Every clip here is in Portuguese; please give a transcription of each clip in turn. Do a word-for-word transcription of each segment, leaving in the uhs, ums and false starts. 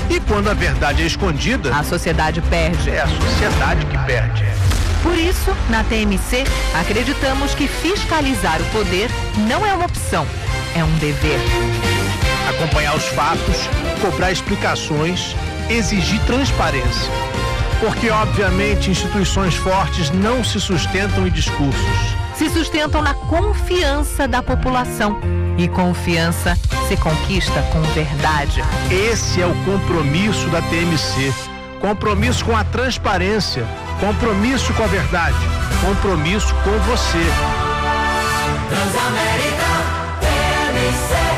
E quando a verdade é escondida, a sociedade perde. É a sociedade que perde. Por isso, na T M C, acreditamos que fiscalizar o poder não é uma opção, é um dever. Acompanhar os fatos, cobrar explicações, exigir transparência. Porque, obviamente, instituições fortes não se sustentam em discursos. Se sustentam na confiança da população. E confiança se conquista com verdade. Esse é o compromisso da T M C. Compromisso com a transparência. Compromisso com a verdade. Compromisso com você. Transamérica T M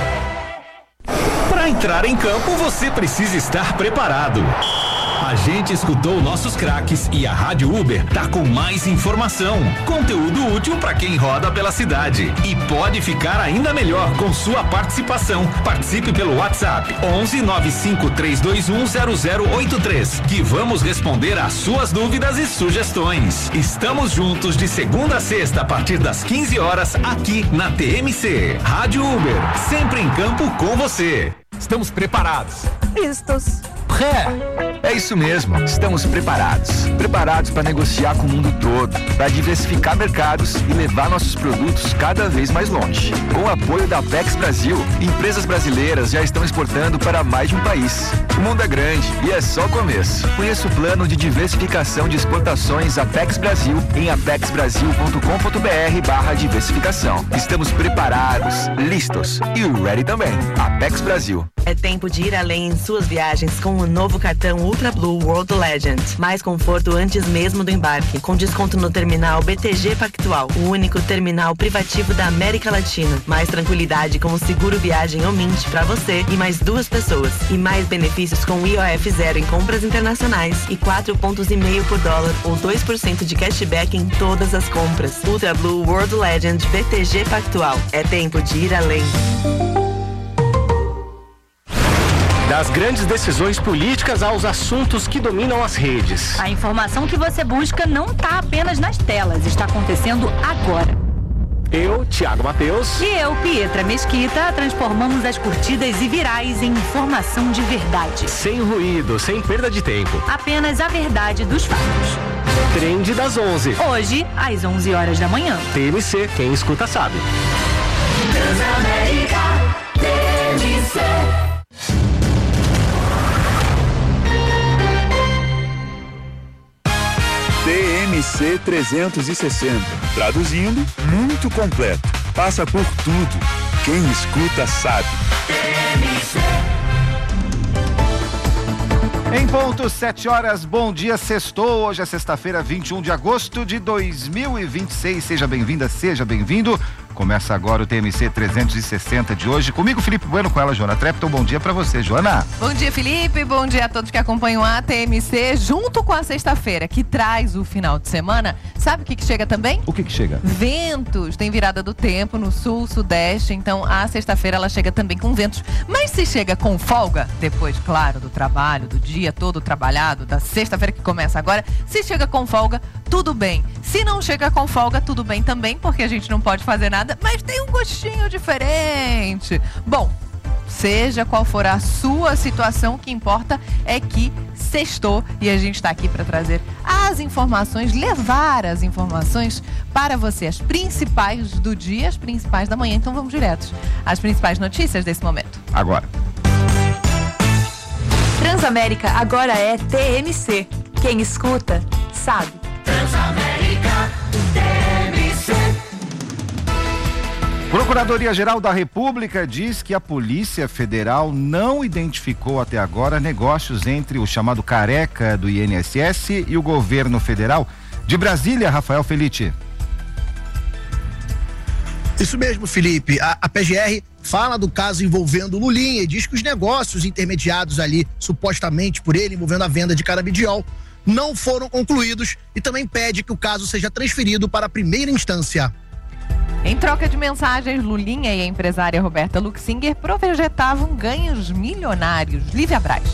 C. Para entrar em campo, você precisa estar preparado. A gente escutou nossos craques e a Rádio Uber tá com mais informação, conteúdo útil para quem roda pela cidade e pode ficar ainda melhor com sua participação. Participe pelo WhatsApp onze nove cinco três dois um zero zero oito três, que vamos responder às suas dúvidas e sugestões. Estamos juntos de segunda a sexta a partir das quinze horas aqui na T M C. Rádio Uber, sempre em campo com você. Estamos preparados. Listos. É, é isso mesmo, estamos preparados. Preparados para negociar com o mundo todo, para diversificar mercados e levar nossos produtos cada vez mais longe. Com o apoio da Apex Brasil, empresas brasileiras já estão exportando para mais de um país. O mundo é grande e é só o começo. Conheça o plano de diversificação de exportações Apex Brasil em apex brasil ponto com ponto b r barra diversificação. Estamos preparados, listos e ready também. Apex Brasil. É tempo de ir além em suas viagens com o novo cartão Ultra Blue World Legend. Mais conforto antes mesmo do embarque, com desconto no terminal B T G Pactual, o único terminal privativo da América Latina. Mais tranquilidade com o seguro viagem Omint para você e mais duas pessoas. E mais benefícios com I O F zero em compras internacionais e quatro pontos e meio por dólar ou dois por cento de cashback em todas as compras. Ultra Blue World Legend B T G Pactual. É tempo de ir além. Das grandes decisões políticas aos assuntos que dominam as redes. A informação que você busca não está apenas nas telas, está acontecendo agora. Eu, Thiago Mateus. E eu, Pietra Mesquita, transformamos as curtidas e virais em informação de verdade. Sem ruído, sem perda de tempo. Apenas a verdade dos fatos. Trend das onze. Hoje, às onze horas da manhã. T M C, quem escuta sabe. Transamérica T M C. T M C trezentos e sessenta. Traduzindo, muito completo. Passa por tudo. Quem escuta sabe. T M C. Em ponto, sete horas, bom dia, sextou. Hoje é sexta-feira, vinte e um de agosto de dois mil e vinte e seis. Seja bem-vinda, seja bem-vindo. Começa agora o T M C trezentos e sessenta de hoje. Comigo, Felipe Bueno, com ela, Joana Trepton. Bom dia pra você, Joana. Bom dia, Felipe. Bom dia a todos que acompanham a T M C, junto com a sexta-feira, que traz o final de semana. Sabe o que que chega também? O que que chega? Ventos. Tem virada do tempo no sul, sudeste. Então, a sexta-feira ela chega também com ventos. Mas se chega com folga, depois, claro, do trabalho, do dia todo trabalhado, da sexta-feira que começa agora, se chega com folga, tudo bem. Se não chega com folga, tudo bem também, porque a gente não pode fazer nada, mas tem um gostinho diferente. Bom, seja qual for a sua situação, o que importa é que sextou e a gente está aqui para trazer as informações, levar as informações para você, as principais do dia, as principais da manhã. Então vamos direto às principais notícias desse momento. Agora. Transamérica agora é T M C. Quem escuta, sabe. Transamérica T M C. Procuradoria-Geral da República diz que a Polícia Federal não identificou até agora negócios entre o chamado Careca do I N S S e o governo federal. De Brasília, Rafael Felite. Isso mesmo, Felipe. A, a P G R fala do caso envolvendo Lulinha e diz que os negócios intermediados ali, supostamente por ele, envolvendo a venda de canabidiol, não foram concluídos e também pede que o caso seja transferido para a primeira instância. Em troca de mensagens, Lulinha e a empresária Roberta Luxinger projetavam ganhos milionários. Lívia Braz.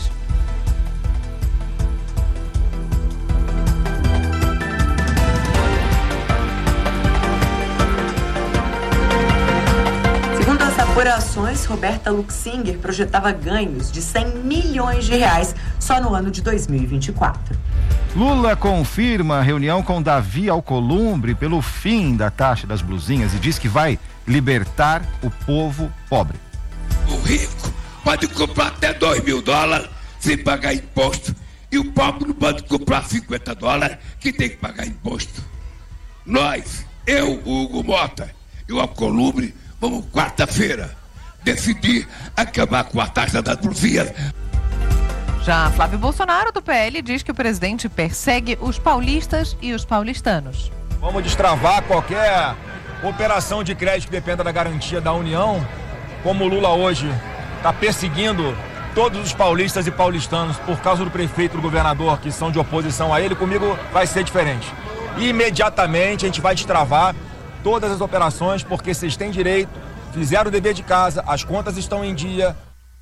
Segundo essa apurações, Roberta Luxinger projetava ganhos de cem milhões de reais só no ano de dois mil e vinte e quatro. Lula confirma reunião com Davi Alcolumbre pelo fim da taxa das blusinhas e diz que vai libertar o povo pobre. O rico pode comprar até dois mil dólares sem pagar imposto e o pobre não pode comprar cinquenta dólares que tem que pagar imposto. Nós, eu, o Hugo Mota e o Alcolumbre, vamos quarta-feira decidir acabar com a taxa das blusinhas. Já Flávio Bolsonaro, do P L, diz que o presidente persegue os paulistas e os paulistanos. Vamos destravar qualquer operação de crédito que dependa da garantia da União, como o Lula hoje está perseguindo todos os paulistas e paulistanos por causa do prefeito e do governador que são de oposição a ele. Comigo vai ser diferente. Imediatamente a gente vai destravar todas as operações, porque vocês têm direito, fizeram o dever de casa, as contas estão em dia.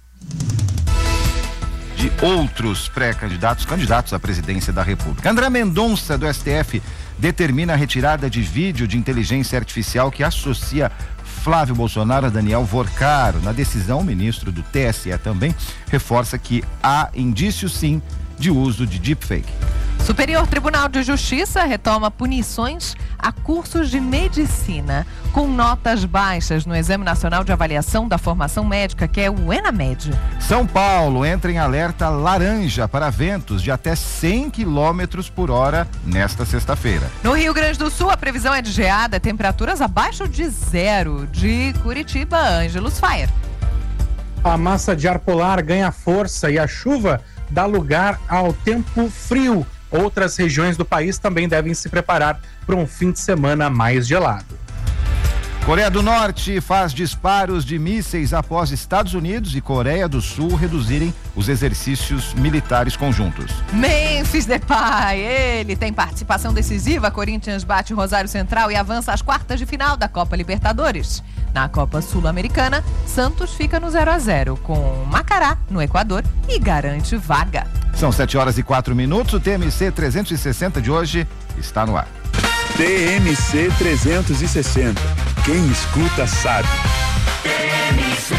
De outros pré-candidatos, candidatos à presidência da República. André Mendonça, do S T F, determina a retirada de vídeo de inteligência artificial que associa Flávio Bolsonaro a Daniel Vorcaro. Na decisão, o ministro do T S E também reforça que há indícios, sim, de uso de deepfake. Superior Tribunal de Justiça retoma punições a cursos de medicina com notas baixas no Exame Nacional de Avaliação da Formação Médica, que é o ENAMED. São Paulo entra em alerta laranja para ventos de até cem quilômetros por hora nesta sexta-feira. No Rio Grande do Sul, a previsão é de geada, temperaturas abaixo de zero. De Curitiba, Ângelos Fayer. A massa de ar polar ganha força e a chuva dá lugar ao tempo frio. Outras regiões do país também devem se preparar para um fim de semana mais gelado. Coreia do Norte faz disparos de mísseis após Estados Unidos e Coreia do Sul reduzirem os exercícios militares conjuntos. Memphis Depay, ele tem participação decisiva. Corinthians bate Rosário Central e avança às quartas de final da Copa Libertadores. Na Copa Sul-Americana, Santos fica no zero a zero com Macará, no Equador, e garante vaga. São sete horas e quatro minutos. O T M C trezentos e sessenta de hoje está no ar. T M C trezentos e sessenta. Quem escuta sabe. T M C.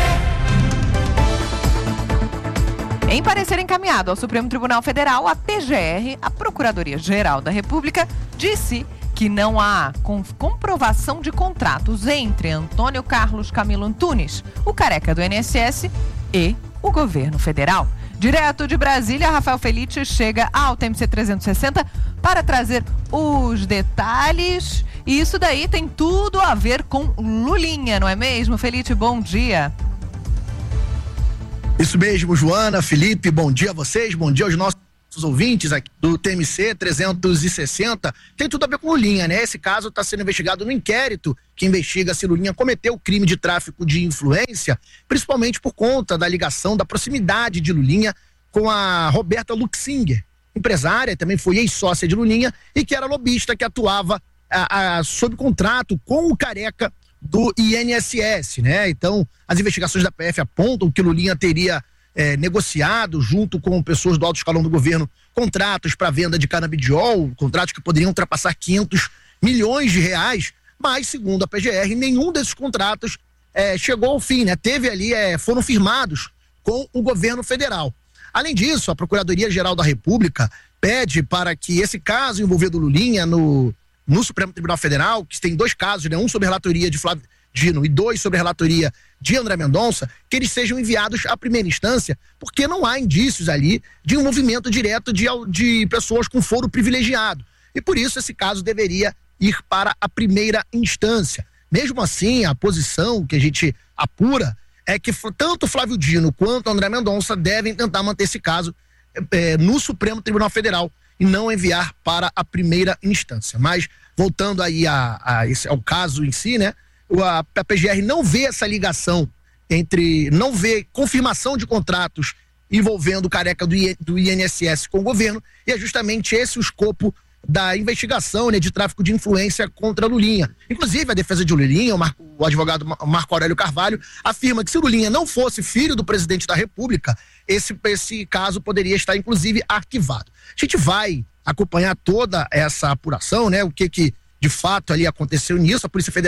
Em parecer encaminhado ao Supremo Tribunal Federal, a P G R, a Procuradoria-Geral da República, disse que não há comprovação de contratos entre Antônio Carlos Camilo Antunes, o careca do I N S S, e o governo federal. Direto de Brasília, Rafael Felite chega ao T M C trezentos e sessenta para trazer os detalhes. E isso daí tem tudo a ver com Lulinha, não é mesmo? Felite, bom dia. Isso mesmo, Joana, Felipe, bom dia a vocês, bom dia aos nossos ouvintes aqui do T M C trezentos e sessenta. Tem tudo a ver com Lulinha, né? Esse caso está sendo investigado no inquérito que investiga se Lulinha cometeu o crime de tráfico de influência, principalmente por conta da ligação, da proximidade de Lulinha com a Roberta Luxinger, empresária, também foi ex-sócia de Lulinha e que era lobista, que atuava a, a, sob contrato com o careca do I N S S, né? Então, as investigações da P F apontam que Lulinha teria É, negociado junto com pessoas do alto escalão do governo contratos para venda de canabidiol, contratos que poderiam ultrapassar quinhentos milhões de reais, mas segundo a P G R, nenhum desses contratos é, chegou ao fim, né? Teve ali, é, foram firmados com o governo federal. Além disso, a Procuradoria-Geral da República pede para que esse caso envolvendo Lulinha no, no Supremo Tribunal Federal, que tem dois casos, né? Um sobre a relatoria de Flávio Dino e dois sobre a relatoria de André Mendonça, que eles sejam enviados à primeira instância, porque não há indícios ali de um movimento direto de, de pessoas com foro privilegiado. E por isso esse caso deveria ir para a primeira instância. Mesmo assim, a posição que a gente apura é que tanto Flávio Dino quanto André Mendonça devem tentar manter esse caso é, no Supremo Tribunal Federal e não enviar para a primeira instância. Mas, voltando aí a, a esse, ao caso em si, né? A P G R não vê essa ligação entre, não vê confirmação de contratos envolvendo o careca do, I, do I N S S com o governo, e é justamente esse o escopo da investigação, né, de tráfico de influência contra Lulinha. Inclusive, a defesa de Lulinha, o, Mar, o advogado Marco Aurélio Carvalho, afirma que se Lulinha não fosse filho do presidente da República, esse, esse caso poderia estar, inclusive, arquivado. A gente vai acompanhar toda essa apuração, né, o que que de fato ali aconteceu nisso. A Polícia Federal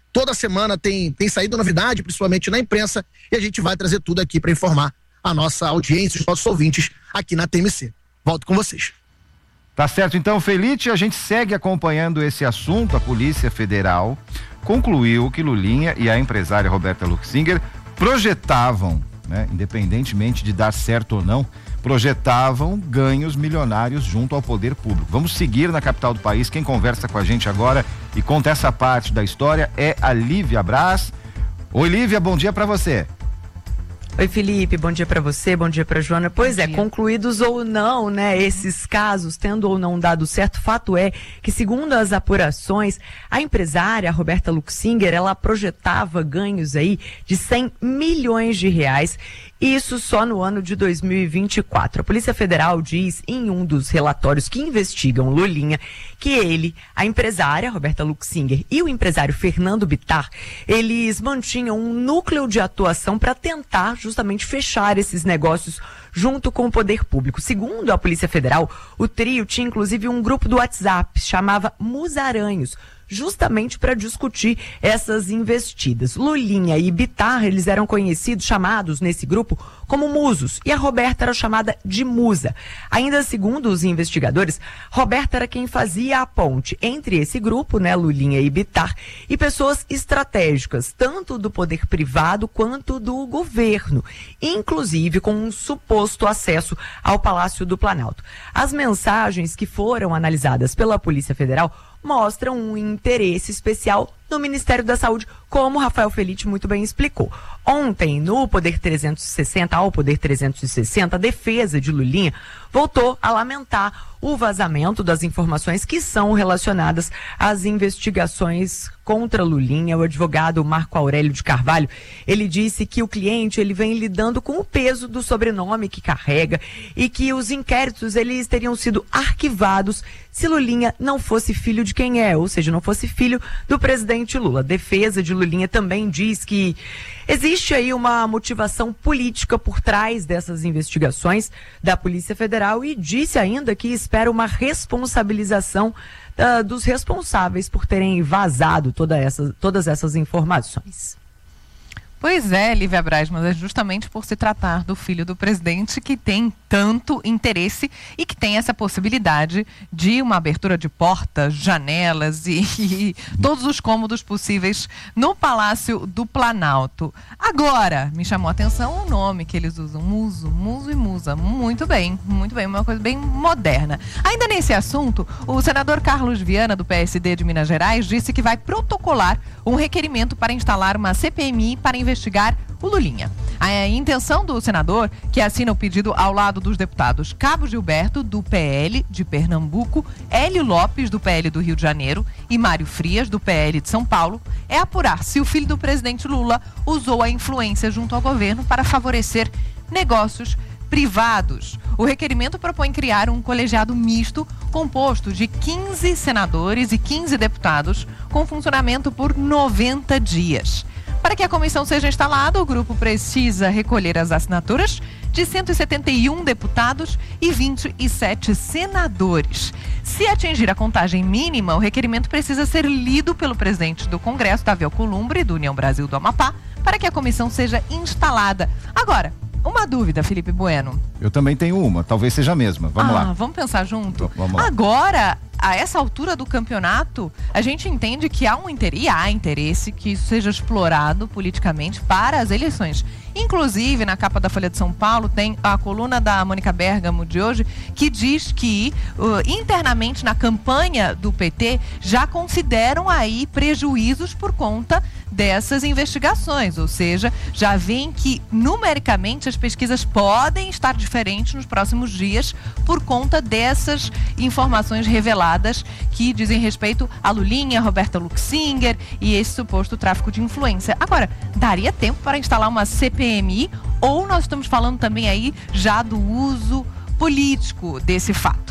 Toda semana tem, tem saído novidade, principalmente na imprensa, e a gente vai trazer tudo aqui para informar a nossa audiência, os nossos ouvintes aqui na T M C. Volto com vocês. Tá certo, então, Felite, a gente segue acompanhando esse assunto. A Polícia Federal concluiu que Lulinha e a empresária Roberta Luxinger projetavam, né, independentemente de dar certo ou não, projetavam ganhos milionários junto ao poder público. Vamos seguir na capital do país. Quem conversa com a gente agora e conta essa parte da história é a Lívia Braz. Oi, Lívia, bom dia para você. Oi, Felipe, bom dia para você, bom dia para Joana. Pois é, concluídos ou não, né, esses casos, tendo ou não dado certo, fato é que, segundo as apurações, a empresária Roberta Luxinger, ela projetava ganhos aí de cem milhões de reais, isso só no ano de dois mil e vinte e quatro. A Polícia Federal diz em um dos relatórios que investigam Lulinha que ele, a empresária Roberta Luxinger e o empresário Fernando Bittar, eles mantinham um núcleo de atuação para tentar justamente fechar esses negócios junto com o poder público. Segundo a Polícia Federal, o trio tinha inclusive um grupo do WhatsApp, chamava Musaranhos, justamente para discutir essas investidas. Lulinha e Bittar, eles eram conhecidos, chamados nesse grupo como musos, e a Roberta era chamada de musa. Ainda segundo os investigadores, Roberta era quem fazia a ponte entre esse grupo, né, Lulinha e Bittar, e pessoas estratégicas, tanto do poder privado quanto do governo, inclusive com um suposto acesso ao Palácio do Planalto. As mensagens que foram analisadas pela Polícia Federal mostram um interesse especial no Ministério da Saúde, como Rafael Felite muito bem explicou. Ontem, no Poder trezentos e sessenta, ao Poder trezentos e sessenta, a defesa de Lulinha voltou a lamentar o vazamento das informações que são relacionadas às investigações contra Lulinha. O advogado Marco Aurélio de Carvalho, ele disse que o cliente ele vem lidando com o peso do sobrenome que carrega e que os inquéritos eles teriam sido arquivados se Lulinha não fosse filho de quem é, ou seja, não fosse filho do presidente Lula. A defesa de Lulinha também diz que existe aí uma motivação política por trás dessas investigações da Polícia Federal e disse ainda que espera uma responsabilização uh, dos responsáveis por terem vazado toda essa, todas essas informações. Pois é, Lívia Braz, mas é justamente por se tratar do filho do presidente que tem tanto interesse e que tem essa possibilidade de uma abertura de portas, janelas e, e todos os cômodos possíveis no Palácio do Planalto. Agora, me chamou a atenção o nome que eles usam, muso, muso e musa. Muito bem, muito bem, uma coisa bem moderna. Ainda nesse assunto, o senador Carlos Viana, do P S D de Minas Gerais, disse que vai protocolar um requerimento para instalar uma C P M I para investigar o Lulinha. A intenção do senador, que assina o pedido ao lado dos deputados Cabo Gilberto, do P L de Pernambuco, Hélio Lopes, do P L do Rio de Janeiro e Mário Frias, do P L de São Paulo, é apurar se o filho do presidente Lula usou a influência junto ao governo para favorecer negócios privados. O requerimento propõe criar um colegiado misto composto de quinze senadores e quinze deputados com funcionamento por noventa dias. Para que a comissão seja instalada, o grupo precisa recolher as assinaturas de cento e setenta e um deputados e vinte e sete senadores. Se atingir a contagem mínima, o requerimento precisa ser lido pelo presidente do Congresso, Davi Alcolumbre, do União Brasil do Amapá, para que a comissão seja instalada. Agora, uma dúvida, Felipe Bueno. Eu também tenho uma, talvez seja a mesma. Vamos ah, lá. Vamos pensar junto? Vamos lá. Agora, a essa altura do campeonato, a gente entende que há um interesse, e há interesse que isso seja explorado politicamente para as eleições. Inclusive, na capa da Folha de São Paulo, tem a coluna da Mônica Bergamo de hoje, que diz que uh, internamente na campanha do P T já consideram aí prejuízos por conta dessas investigações, ou seja, já veem que numericamente as pesquisas podem estar diferentes nos próximos dias por conta dessas informações reveladas que dizem respeito a Lulinha, Roberta Luxinger e esse suposto tráfico de influência. Agora, daria tempo para instalar uma C P M I ou nós estamos falando também aí já do uso político desse fato?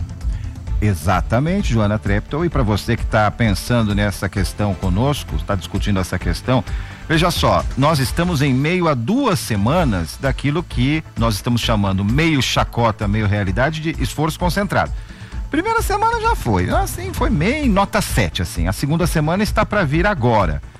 Exatamente, Joana Treptow, e para você que está pensando nessa questão conosco, está discutindo essa questão, veja só, nós estamos em meio a duas semanas daquilo que nós estamos chamando meio chacota, meio realidade de esforço concentrado. Primeira semana já foi, assim, foi meio nota sete, assim, a segunda semana está para vir agora.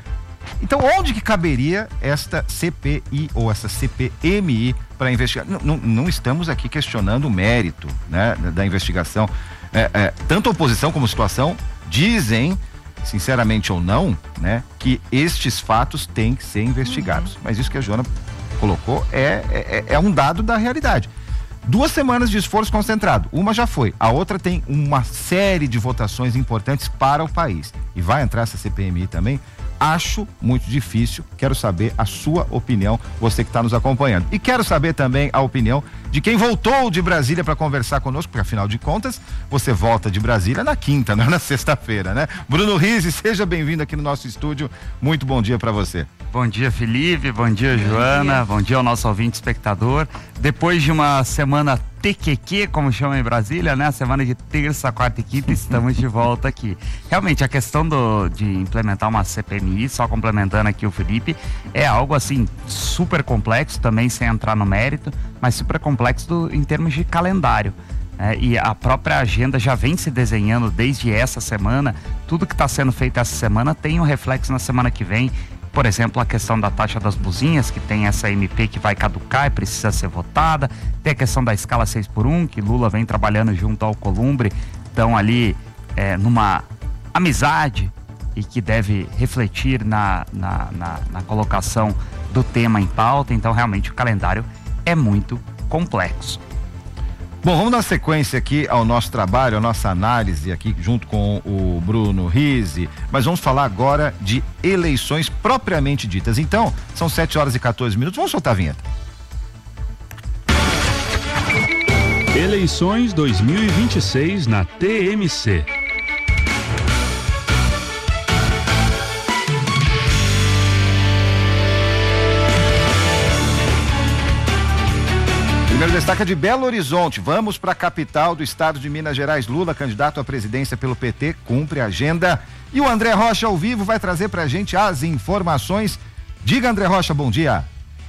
Então, onde que caberia esta C P I ou essa C P M I para investigar? Não, não, não estamos aqui questionando o mérito, né, da investigação. É, é, tanto a oposição como a situação dizem, sinceramente ou não, né, que estes fatos têm que ser investigados. Uhum. Mas isso que a Joana colocou é, é, é um dado da realidade. Duas semanas de esforço concentrado. Uma já foi, a outra tem uma série de votações importantes para o país. E vai entrar essa C P M I também? Acho muito difícil. Quero saber a sua opinião, você que está nos acompanhando. E quero saber também a opinião de quem voltou de Brasília para conversar conosco, porque afinal de contas, você volta de Brasília na quinta, não é na sexta-feira, né? Bruno Rizzi, seja bem-vindo aqui no nosso estúdio. Muito bom dia para você. Bom dia, Felipe. Bom dia, Joana. Bom dia. Bom dia ao nosso ouvinte espectador. Depois de uma semana T Q Q, como chama em Brasília, né? A semana de terça, quarta e quinta, estamos de volta aqui. Realmente, a questão do, de implementar uma C P M I, só complementando aqui o Felipe, é algo assim super complexo, também sem entrar no mérito, mas super complexo do, em termos de calendário. É, e a própria agenda já vem se desenhando desde essa semana. Tudo que está sendo feito essa semana tem um reflexo na semana que vem. Por exemplo, a questão da taxa das buzinhas, que tem essa M P que vai caducar e precisa ser votada. Tem a questão da escala seis por um, que Lula vem trabalhando junto ao Columbre. Estão ali é, numa amizade e que deve refletir na, na, na, na colocação do tema em pauta. Então, realmente, o calendário é muito complexo. Bom, vamos dar sequência aqui ao nosso trabalho, a nossa análise aqui junto com o Bruno Rizzi, mas vamos falar agora de eleições propriamente ditas. Então, são sete horas e quatorze minutos, vamos soltar a vinheta. Eleições dois mil e vinte e seis na T M C. Primeiro destaque é de Belo Horizonte. Vamos para a capital do estado de Minas Gerais. Lula, candidato à presidência pelo P T, cumpre a agenda. E o André Rocha, ao vivo, vai trazer para a gente as informações. Diga, André Rocha, bom dia.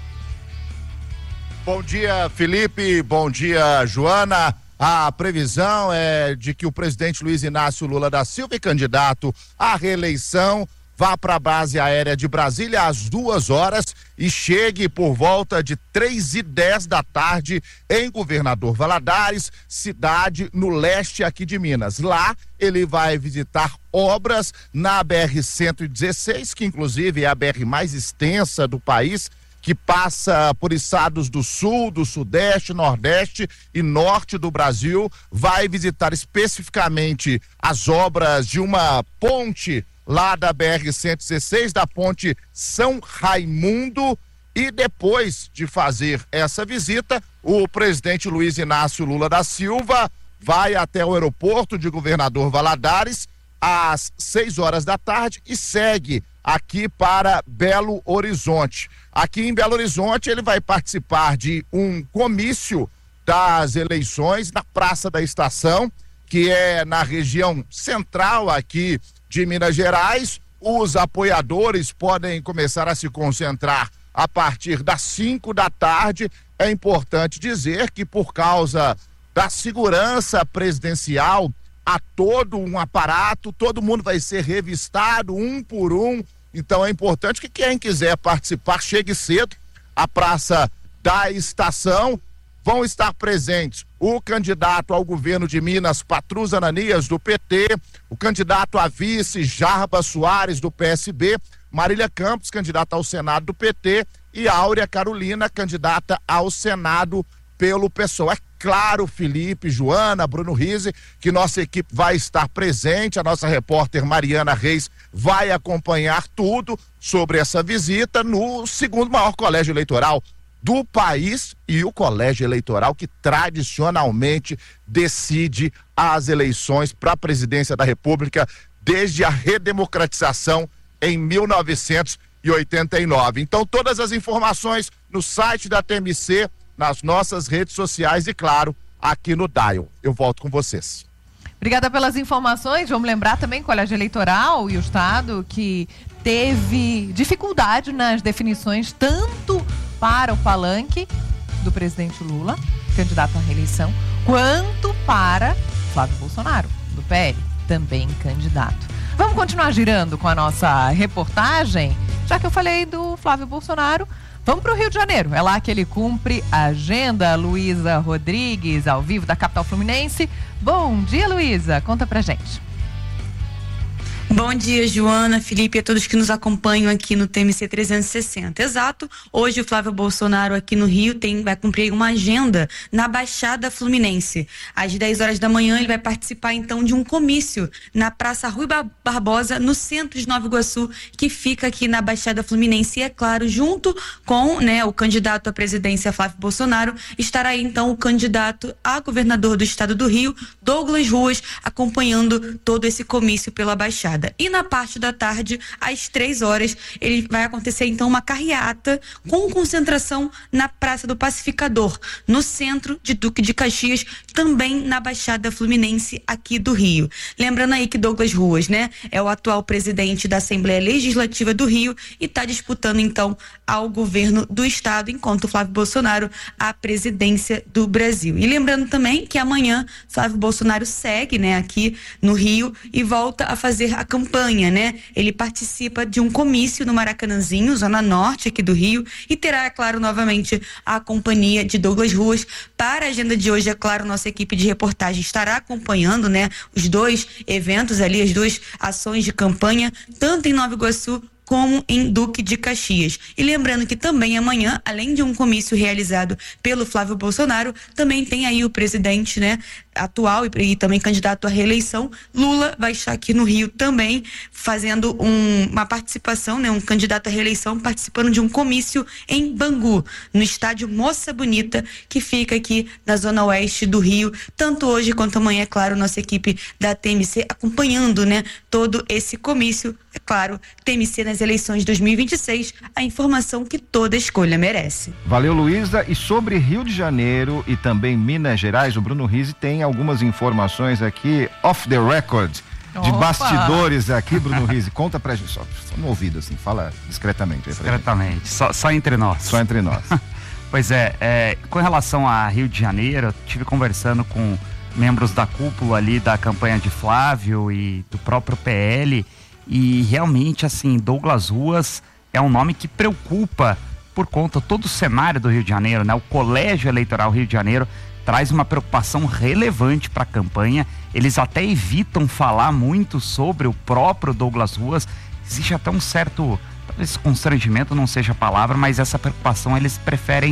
Bom dia, Felipe. Bom dia, Joana. A previsão é de que o presidente Luiz Inácio Lula da Silva, candidato à reeleição, vá para a base aérea de Brasília às duas horas e chegue por volta de três e dez da tarde em Governador Valadares, cidade no leste aqui de Minas. Lá ele vai visitar obras na B R cento e dezesseis, que inclusive é a B R mais extensa do país, que passa por estados do sul, do sudeste, nordeste e norte do Brasil. Vai visitar especificamente as obras de uma ponte lá da B R cento e dezesseis, da ponte São Raimundo, e depois de fazer essa visita, o presidente Luiz Inácio Lula da Silva vai até o aeroporto de Governador Valadares às seis horas da tarde e segue aqui para Belo Horizonte. Aqui em Belo Horizonte ele vai participar de um comício das eleições na Praça da Estação, que é na região central aqui de Minas Gerais. Os apoiadores podem começar a se concentrar a partir das cinco da tarde. É importante dizer que, por causa da segurança presidencial, há todo um aparato, todo mundo vai ser revistado um por um. Então é importante que quem quiser participar chegue cedo à Praça da Estação. Vão estar presentes o candidato ao governo de Minas, Patrus Ananias, do P T, o candidato a vice, Jarba Soares, do P S B, Marília Campos, candidata ao Senado do P T, e Áurea Carolina, candidata ao Senado pelo PSOL. É claro, Felipe, Joana, Bruno Rizzi, que nossa equipe vai estar presente, a nossa repórter Mariana Reis vai acompanhar tudo sobre essa visita no segundo maior colégio eleitoral do país e o colégio eleitoral que tradicionalmente decide as eleições para a presidência da República desde a redemocratização em mil novecentos e oitenta e nove. Então, todas as informações no site da T M C, nas nossas redes sociais e, claro, aqui no Dial. Eu volto com vocês. Obrigada pelas informações. Vamos lembrar também que o colégio eleitoral e o Estado que teve dificuldade nas definições tanto para o palanque do presidente Lula, candidato à reeleição, quanto para Flávio Bolsonaro, do P L, também candidato. Vamos continuar girando com a nossa reportagem, Já que eu falei do Flávio Bolsonaro, vamos para o Rio de Janeiro. É lá que ele cumpre a agenda. Luísa Rodrigues, ao vivo da capital fluminense. Bom dia, Luísa. Conta pra gente. Bom dia, Joana, Felipe e a todos que nos acompanham aqui no T M C trezentos e sessenta. Exato, hoje o Flávio Bolsonaro aqui no Rio tem, vai cumprir uma agenda na Baixada Fluminense. Às dez horas da manhã ele vai participar então de um comício na Praça Rui Barbosa, no centro de Nova Iguaçu, que fica aqui na Baixada Fluminense. E é claro, junto com né, o candidato à presidência Flávio Bolsonaro, estará aí então o candidato a governador do estado do Rio, Douglas Ruas, acompanhando todo esse comício pela Baixada. E na parte da tarde, às três horas, ele vai acontecer então uma carreata com concentração na Praça do Pacificador, no centro de Duque de Caxias, também na Baixada Fluminense aqui do Rio. Lembrando aí que Douglas Ruas, né, é o atual presidente da Assembleia Legislativa do Rio e está disputando então ao governo do estado, enquanto Flávio Bolsonaro a presidência do Brasil. E lembrando também que amanhã Flávio Bolsonaro segue, né, aqui no Rio e volta a fazer a campanha, né? Ele participa de um comício no Maracanãzinho, zona norte aqui do Rio, e terá, é claro, novamente a companhia de Douglas Ruas. Para a agenda de hoje, é claro, nossa equipe de reportagem estará acompanhando, né, os dois eventos ali, as duas ações de campanha, tanto em Nova Iguaçu como em Duque de Caxias. E lembrando que também amanhã, além de um comício realizado pelo Flávio Bolsonaro, também tem aí o presidente, né, atual e, e também candidato à reeleição, Lula, vai estar aqui no Rio também, fazendo um, uma participação, né, um candidato à reeleição participando de um comício em Bangu, no estádio Moça Bonita, que fica aqui na zona oeste do Rio, tanto hoje quanto amanhã, é claro, nossa equipe da T M C acompanhando, né, todo esse comício. É claro, T M C nas eleições de dois mil e vinte e seis, a informação que toda escolha merece. Valeu, Luísa. E sobre Rio de Janeiro e também Minas Gerais, o Bruno Rizzi tem algumas informações aqui, off the record, de Opa. bastidores aqui, Bruno Rizzi. Conta pra gente, só, só no ouvido assim, fala discretamente. Aí pra discretamente, só, só entre nós. Só entre nós. Pois é, é, com relação a Rio de Janeiro, eu estive conversando com membros da cúpula ali da campanha de Flávio e do próprio P L, e realmente, assim, Douglas Ruas é um nome que preocupa por conta todo o cenário do Rio de Janeiro, né? O Colégio Eleitoral Rio de Janeiro traz uma preocupação relevante para a campanha. Eles até evitam falar muito sobre o próprio Douglas Ruas. Existe até um certo, talvez constrangimento não seja a palavra, mas essa preocupação eles preferem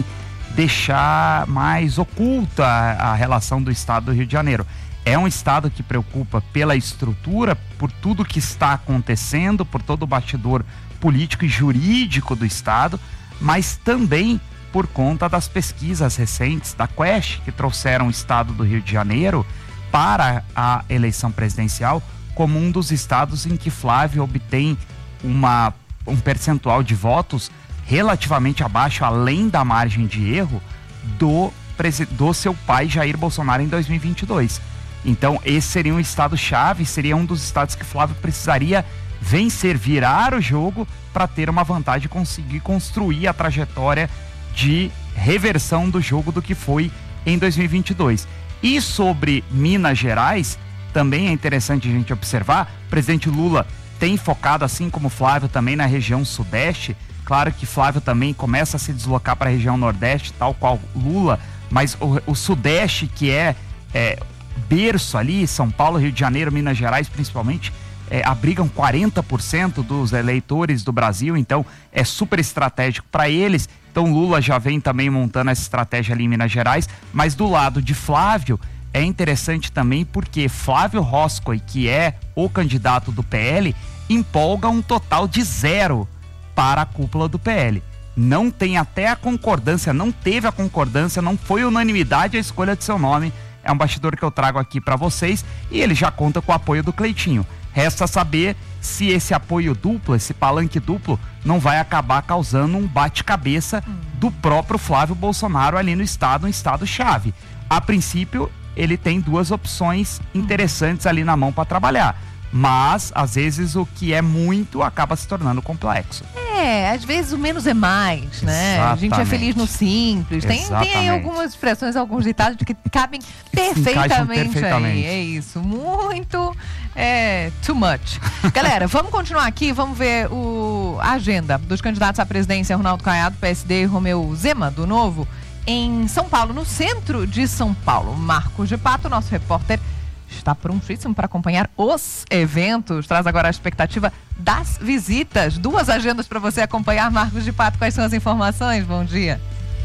deixar mais oculta a, a relação do estado do Rio de Janeiro. É um estado que preocupa pela estrutura, por tudo que está acontecendo, por todo o bastidor político e jurídico do estado, mas também por conta das pesquisas recentes da Quest, que trouxeram o estado do Rio de Janeiro para a eleição presidencial como um dos estados em que Flávio obtém uma, um percentual de votos relativamente abaixo, além da margem de erro, do, do seu pai Jair Bolsonaro em dois mil e vinte e dois. Então esse seria um estado-chave, seria um dos estados que Flávio precisaria vencer, virar o jogo para ter uma vantagem e conseguir construir a trajetória de reversão do jogo do que foi em dois mil e vinte e dois. E sobre Minas Gerais, também é interessante a gente observar, o presidente Lula tem focado, assim como Flávio, também na região sudeste. Claro que Flávio também começa a se deslocar para a região nordeste, tal qual Lula, mas o, o sudeste, que é, é berço ali, São Paulo, Rio de Janeiro, Minas Gerais principalmente, É, abrigam quarenta por cento dos eleitores do Brasil, então é super estratégico para eles. Então Lula já vem também montando essa estratégia ali em Minas Gerais, mas do lado de Flávio é interessante também porque Flávio Roscoe, que é o candidato do P L, empolga um total de zero para a cúpula do P L. Não tem até a concordância, não teve a concordância, não foi unanimidade a escolha de seu nome. É um bastidor que eu trago aqui para vocês e ele já conta com o apoio do Cleitinho. Resta saber se esse apoio duplo, esse palanque duplo, não vai acabar causando um bate-cabeça do próprio Flávio Bolsonaro ali no estado, um estado-chave. A princípio, ele tem duas opções interessantes ali na mão para trabalhar. Mas, às vezes, o que é muito acaba se tornando complexo. É, É, às vezes o menos é mais, né? Exatamente. A gente é feliz no simples. Tem, tem aí Exatamente. algumas expressões, alguns ditados que cabem perfeitamente, perfeitamente. aí. É isso, muito é, too much. Galera, vamos continuar aqui, vamos ver o, a agenda dos candidatos à presidência, Ronaldo Caiado, P S D, e Romeu Zema, do Novo, em São Paulo, no centro de São Paulo. Marcos de Pato, nosso repórter, está prontíssimo para acompanhar os eventos. Traz agora a expectativa das visitas. Duas agendas para você acompanhar. Marcos de Pato, quais são as informações? Bom dia.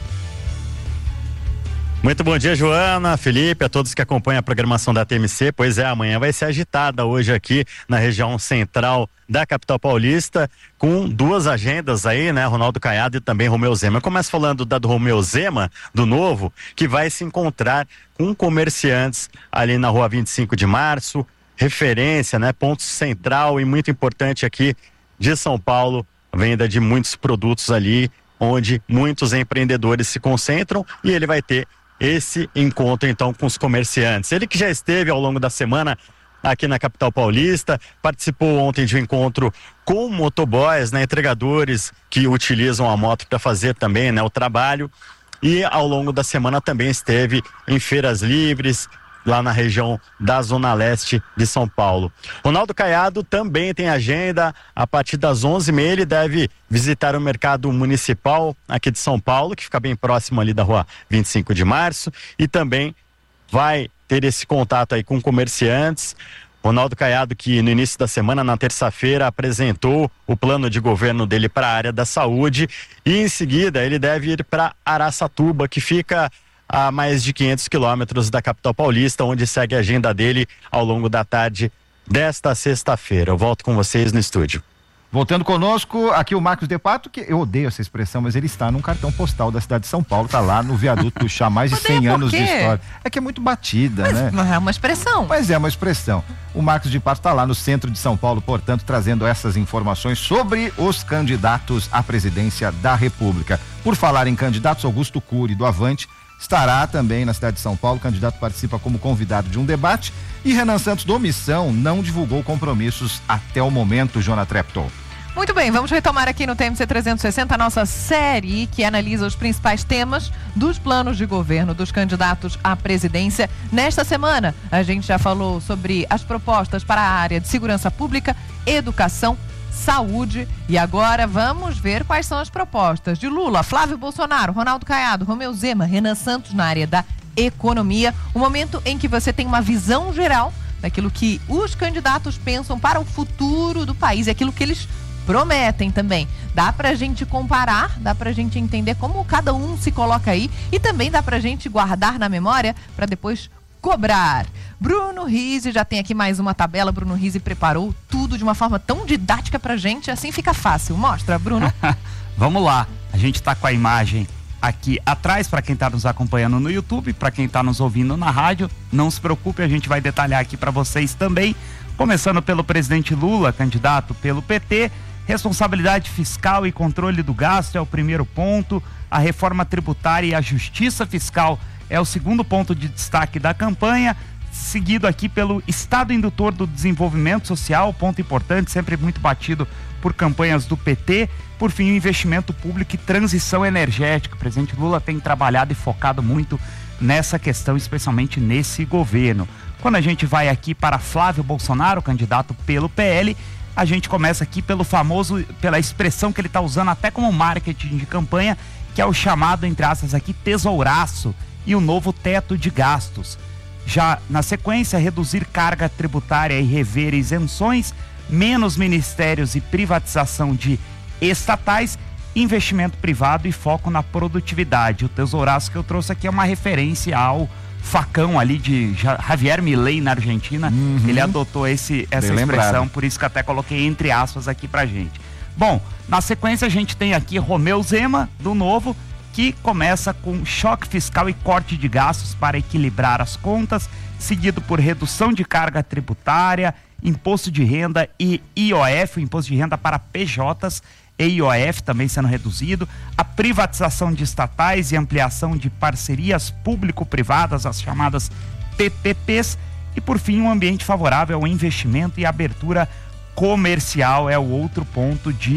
Muito bom dia, Joana, Felipe, a todos que acompanham a programação da T M C. Pois é, amanhã vai ser agitada hoje aqui na região central da capital paulista, com duas agendas aí, né? Ronaldo Caiado e também Romeu Zema. Eu começo falando da do Romeu Zema, do Novo, que vai se encontrar com comerciantes ali na rua vinte e cinco de março, referência, né? Ponto central e muito importante aqui de São Paulo, venda de muitos produtos ali, onde muitos empreendedores se concentram, e ele vai ter esse encontro então com os comerciantes. Ele que já esteve ao longo da semana aqui na capital paulista, participou ontem de um encontro com motoboys, né, entregadores que utilizam a moto para fazer também, né, o trabalho, e ao longo da semana também esteve em feiras livres, lá na região da Zona Leste de São Paulo. Ronaldo Caiado também tem agenda. A partir das onze e meia ele deve visitar o mercado municipal aqui de São Paulo, que fica bem próximo ali da rua vinte e cinco de março, e também vai ter esse contato aí com comerciantes. Ronaldo Caiado, que no início da semana, na terça-feira, apresentou o plano de governo dele para a área da saúde, e em seguida ele deve ir para Araçatuba, que fica a mais de quinhentos quilômetros da capital paulista, onde segue a agenda dele ao longo da tarde desta sexta-feira. Eu volto com vocês no estúdio. Voltando conosco, aqui o Marcos de Pato, que eu odeio essa expressão, mas ele está num cartão postal da cidade de São Paulo, está lá no viaduto do Chá, mais de cem anos de história. É que é muito batida, mas, né? Mas é uma expressão. Mas é uma expressão. O Marcos de Pato está lá no centro de São Paulo, portanto, trazendo essas informações sobre os candidatos à presidência da República. Por falar em candidatos, Augusto Cury, do Avante, estará também na cidade de São Paulo. O candidato participa como convidado de um debate, e Renan Santos, do Missão, não divulgou compromissos até o momento, Jona Trepton. Muito bem, vamos retomar aqui no T M C trezentos e sessenta a nossa série que analisa os principais temas dos planos de governo dos candidatos à presidência. Nesta semana, a gente já falou sobre as propostas para a área de segurança pública, educação, saúde, e agora vamos ver quais são as propostas de Lula, Flávio Bolsonaro, Ronaldo Caiado, Romeu Zema, Renan Santos na área da economia. Um momento em que você tem uma visão geral daquilo que os candidatos pensam para o futuro do país, é aquilo que eles prometem também. Dá pra gente comparar, dá pra gente entender como cada um se coloca aí, e também dá pra gente guardar na memória para depois cobrar. Bruno Rizzi já tem aqui mais uma tabela. Bruno Rizzi preparou tudo de uma forma tão didática pra gente, assim fica fácil. Mostra, Bruno. Vamos lá, a gente tá com a imagem aqui atrás para quem tá nos acompanhando no YouTube, para quem tá nos ouvindo na rádio. Não se preocupe, a gente vai detalhar aqui para vocês também. Começando pelo presidente Lula, candidato pelo P T. Responsabilidade fiscal e controle do gasto é o primeiro ponto. A reforma tributária e a justiça fiscal é o segundo ponto de destaque da campanha, seguido aqui pelo Estado Indutor do Desenvolvimento Social, ponto importante, sempre muito batido por campanhas do P T. Por fim, o investimento público e transição energética. O presidente Lula tem trabalhado e focado muito nessa questão, especialmente nesse governo. Quando a gente vai aqui para Flávio Bolsonaro, candidato pelo P L, a gente começa aqui pelo famoso, pela expressão que ele está usando até como marketing de campanha, que é o chamado, entre aspas aqui, tesouraço e o novo teto de gastos. Já na sequência, reduzir carga tributária e rever isenções, menos ministérios e privatização de estatais, investimento privado e foco na produtividade. O tesouraço que eu trouxe aqui é uma referência ao facão ali de Javier Milei na Argentina. Uhum. Ele adotou esse, essa Bem expressão, lembrado. Por isso que até coloquei entre aspas aqui pra gente. Bom, na sequência a gente tem aqui Romeu Zema, do Novo, que começa com choque fiscal e corte de gastos para equilibrar as contas, seguido por redução de carga tributária, imposto de renda e I O F, o imposto de renda para P Js, e I O F também sendo reduzido, a privatização de estatais e ampliação de parcerias público-privadas, as chamadas P P Ps, e por fim um ambiente favorável ao investimento e abertura comercial é o outro ponto de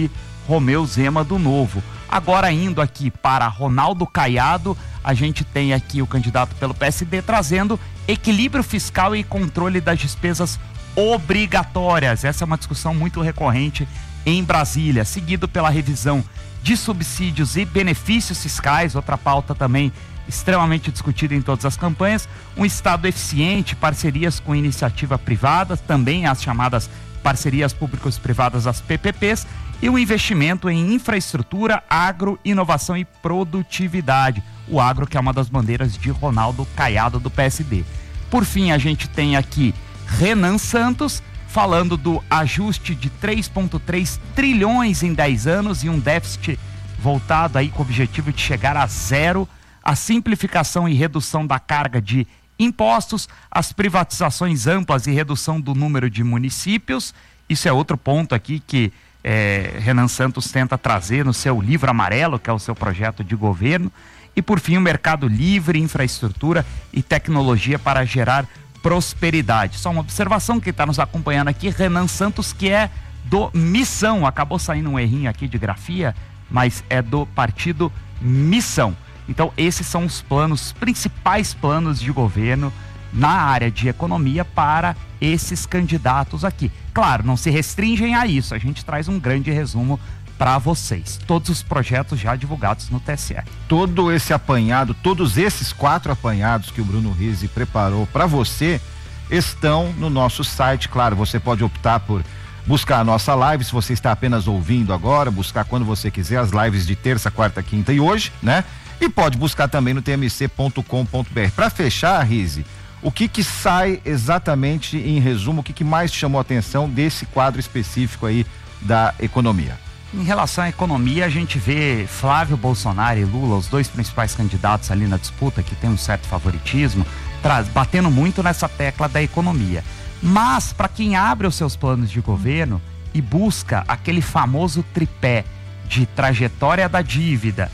Romeu Zema do Novo. Agora indo aqui para Ronaldo Caiado, a gente tem aqui o candidato pelo P S D trazendo equilíbrio fiscal e controle das despesas obrigatórias. Essa é uma discussão muito recorrente em Brasília, seguido pela revisão de subsídios e benefícios fiscais, outra pauta também extremamente discutida em todas as campanhas, um Estado eficiente, parcerias com iniciativa privada, também as chamadas parcerias públicas privadas, as P P Ps, e o investimento em infraestrutura, agro, inovação e produtividade. O agro, que é uma das bandeiras de Ronaldo Caiado do P S D. Por fim, a gente tem aqui Renan Santos falando do ajuste de três vírgula três trilhões em dez anos e um déficit voltado aí com o objetivo de chegar a zero, a simplificação e redução da carga de impostos, as privatizações amplas e redução do número de municípios. Isso é outro ponto aqui que é, Renan Santos tenta trazer no seu livro amarelo, que é o seu projeto de governo. E por fim, o mercado livre, infraestrutura e tecnologia para gerar prosperidade. Só uma observação, que está nos acompanhando aqui, Renan Santos, que é do Missão, acabou saindo um errinho aqui de grafia, mas é do partido Missão. Então esses são os planos, principais planos de governo na área de economia para esses candidatos aqui. Claro, não se restringem a isso, a gente traz um grande resumo para vocês. Todos os projetos já divulgados no T S E. Todo esse apanhado, todos esses quatro apanhados que o Bruno Rizzi preparou para você estão no nosso site. Claro, você pode optar por buscar a nossa live, se você está apenas ouvindo agora, buscar quando você quiser as lives de terça, quarta, quinta e hoje, né? E pode buscar também no t m c ponto com ponto b r. Para fechar, Rizzi, o que que sai exatamente em resumo, o que que mais te chamou a atenção desse quadro específico aí da economia? Em relação à economia, a gente vê Flávio Bolsonaro e Lula, os dois principais candidatos ali na disputa, que tem um certo favoritismo, traz, batendo muito nessa tecla da economia. Mas, para quem abre os seus planos de governo e busca aquele famoso tripé de trajetória da dívida,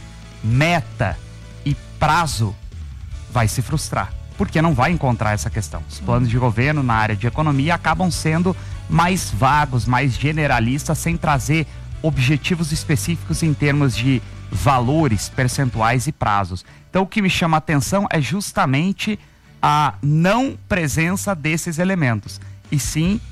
meta e prazo, vai se frustrar, porque não vai encontrar essa questão. Os planos de governo na área de economia acabam sendo mais vagos, mais generalistas, sem trazer objetivos específicos em termos de valores, percentuais e prazos. Então o que me chama a atenção é justamente a não presença desses elementos, e sim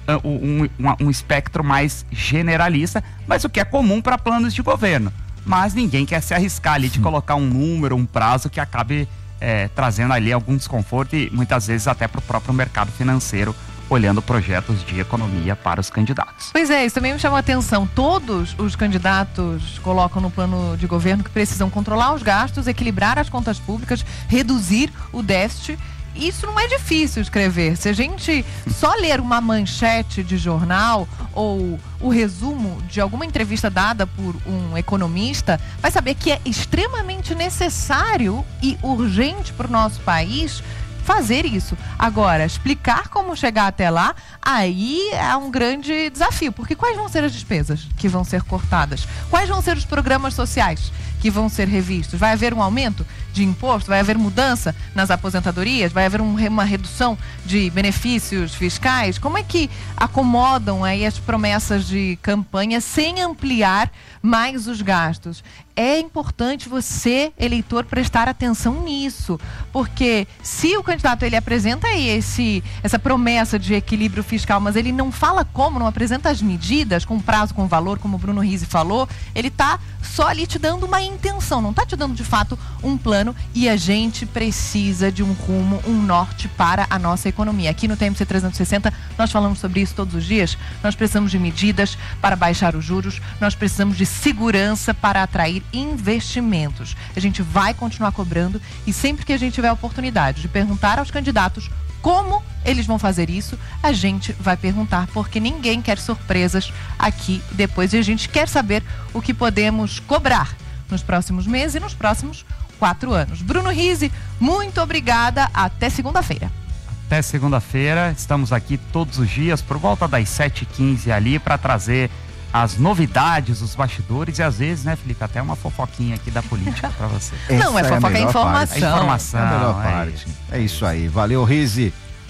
um, um, um espectro mais generalista, mas o que é comum para planos de governo. Mas ninguém quer se arriscar ali de colocar um número, um prazo que acabe é, trazendo ali algum desconforto e muitas vezes até para o próprio mercado financeiro, olhando projetos de economia para os candidatos. Pois é, isso também me chamou a atenção. Todos os candidatos colocam no plano de governo que precisam controlar os gastos, equilibrar as contas públicas, reduzir o déficit. Isso não é difícil escrever. Se a gente só ler uma manchete de jornal ou o resumo de alguma entrevista dada por um economista, vai saber que é extremamente necessário e urgente para o nosso país fazer isso. Agora, explicar como chegar até lá, aí é um grande desafio, porque quais vão ser as despesas que vão ser cortadas? Quais vão ser os programas sociais que vão ser revistos? Vai haver um aumento de imposto? Vai haver mudança nas aposentadorias? Vai haver um, uma redução de benefícios fiscais? Como é que acomodam aí as promessas de campanha sem ampliar mais os gastos? É importante você, eleitor, prestar atenção nisso, porque se o candidato ele apresenta aí esse, essa promessa de equilíbrio fiscal, mas ele não fala como, não apresenta as medidas com prazo, com valor, como o Bruno Rizzi falou, ele está só ali te dando uma intenção, não está te dando de fato um plano, e a gente precisa de um rumo, um norte para a nossa economia. Aqui no T M C trezentos e sessenta nós falamos sobre isso todos os dias. Nós precisamos de medidas para baixar os juros, nós precisamos de segurança para atrair investimentos. A gente vai continuar cobrando, e sempre que a gente tiver a oportunidade de perguntar aos candidatos como eles vão fazer isso, a gente vai perguntar, porque ninguém quer surpresas aqui depois, e a gente quer saber o que podemos cobrar nos próximos meses e nos próximos quatro anos. Bruno Rizzi, muito obrigada, até segunda-feira. Até segunda-feira, estamos aqui todos os dias por volta das sete e quinze ali para trazer as novidades, os bastidores e às vezes, né, Felipe, até uma fofoquinha aqui da política para você. Não, é fofoca, é informação. É informação. É a melhor parte. É isso aí. Valeu, Rizzi.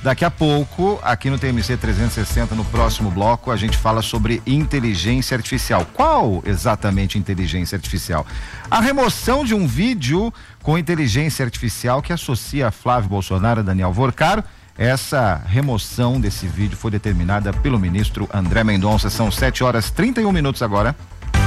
Daqui a pouco, aqui no T M C trezentos e sessenta, no próximo bloco, a gente fala sobre inteligência artificial. Qual exatamente inteligência artificial? A remoção de um vídeo com inteligência artificial que associa Flávio Bolsonaro a Daniel Vorcaro. Essa remoção desse vídeo foi determinada pelo ministro André Mendonça. São sete horas e trinta e um minutos agora.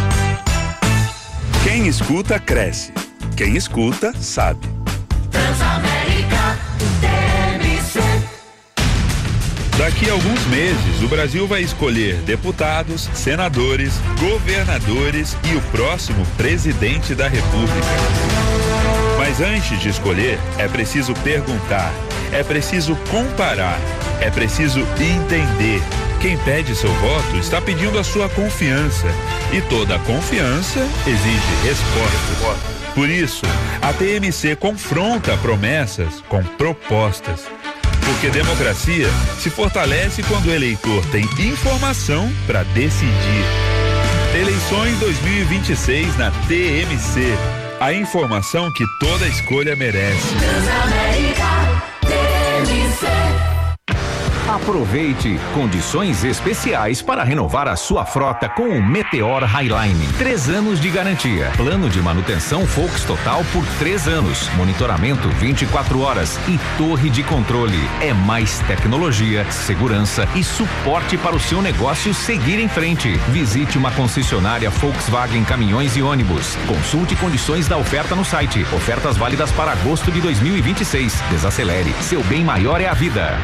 Quem escuta, cresce. Quem escuta, sabe. Transamérica T M C. Daqui a alguns meses, o Brasil vai escolher deputados, senadores, governadores e o próximo presidente da República. Mas antes de escolher, é preciso perguntar, é preciso comparar, é preciso entender. Quem pede seu voto está pedindo a sua confiança. E toda confiança exige resposta. Por isso, a T M C confronta promessas com propostas. Porque democracia se fortalece quando o eleitor tem informação para decidir. Eleições dois mil e vinte e seis na T M C. A informação que toda escolha merece. Transamérica T M C. Aproveite condições especiais para renovar a sua frota com o Meteor Highline. Três anos de garantia. Plano de manutenção Volks Total por três anos. Monitoramento vinte e quatro horas e torre de controle. É mais tecnologia, segurança e suporte para o seu negócio seguir em frente. Visite uma concessionária Volkswagen Caminhões e Ônibus. Consulte condições da oferta no site. Ofertas válidas para agosto de dois mil e vinte e seis. Desacelere. Seu bem maior é a vida.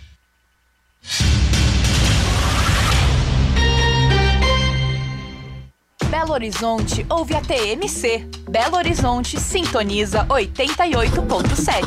Belo Horizonte ouve a T M C. Belo Horizonte sintoniza oitenta e oito ponto sete.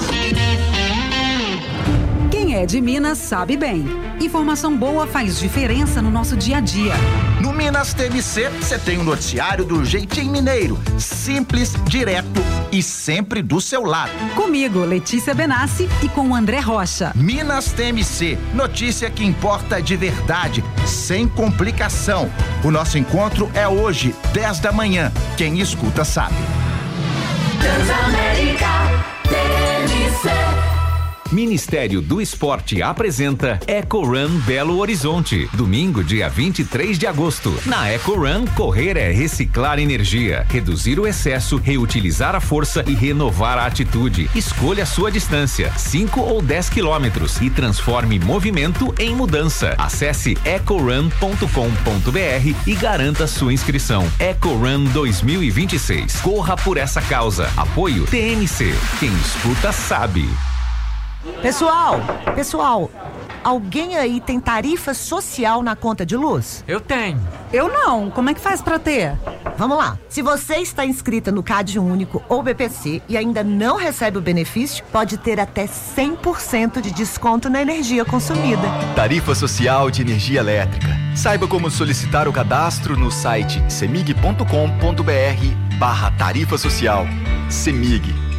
Quem é de Minas sabe bem. Informação boa faz diferença no nosso dia a dia. No Minas T M C, você tem um noticiário do jeitinho mineiro. Simples, direto e sempre do seu lado. Comigo, Letícia Benassi, e com o André Rocha. Minas T M C, notícia que importa de verdade, sem complicação. O nosso encontro é hoje, dez da manhã. Quem escuta sabe. Transamérica T M C. Ministério do Esporte apresenta Eco Run Belo Horizonte. Domingo, dia vinte e três de agosto. Na Eco Run, correr é reciclar energia, reduzir o excesso, reutilizar a força e renovar a atitude. Escolha a sua distância, cinco ou dez quilômetros, e transforme movimento em mudança. Acesse eco run ponto com ponto b r e garanta sua inscrição. Eco Run dois mil e vinte e seis. Corra por essa causa. Apoio T M C. Quem escuta sabe. Pessoal, pessoal, alguém aí tem tarifa social na conta de luz? Eu tenho. Eu não. Como é que faz pra ter? Vamos lá. Se você está inscrita no Cade Único ou B P C e ainda não recebe o benefício, pode ter até cem por cento de desconto na energia consumida. Tarifa social de energia elétrica. Saiba como solicitar o cadastro no site semig ponto com ponto b r barra tarifa social. Semig.